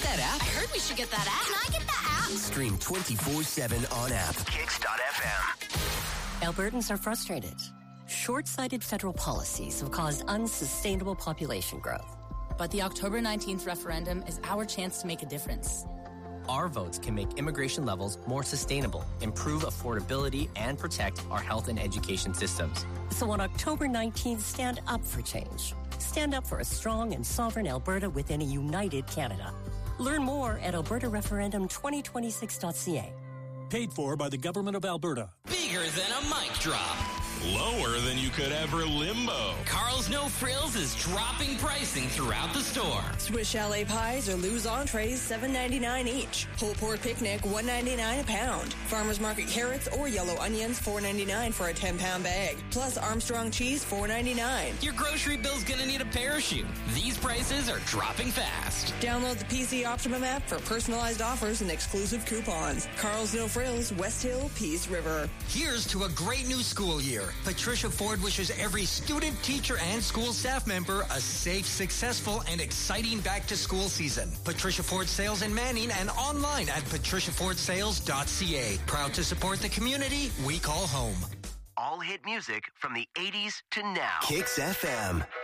that app? I heard we should get that app. Can I get that app? Stream 24/7 on app. Kicks.fm. Albertans are frustrated. Short-sighted federal policies have caused unsustainable population growth. But the October 19th referendum is our chance to make a difference. Our votes can make immigration levels more sustainable, improve affordability, and protect our health and education systems. So on October 19th, stand up for change. Stand up for a strong and sovereign Alberta within a united Canada. Learn more at albertareferendum2026.ca. Paid for by the Government of Alberta. Bigger than a mic drop. Lower than you could ever limbo. Carl's No Frills is dropping pricing throughout the store. Swiss chalet pies or Lou's entrees, $7.99 each. Whole pork picnic, $1.99 a pound. Farmer's Market carrots or yellow onions, $4.99 for a 10-pound bag. Plus Armstrong cheese, $4.99. Your grocery bill's gonna need a parachute. These prices are dropping fast. Download the PC Optimum app for personalized offers and exclusive coupons. Carl's No Frills, West Hill, Peace River. Here's to a great new school year. Patricia Ford wishes every student, teacher, and school staff member a safe, successful, and exciting back-to-school season. Patricia Ford Sales in Manning and online at patriciafordsales.ca. Proud to support the community we call home. All hit music from the 80s to now. Kicks FM.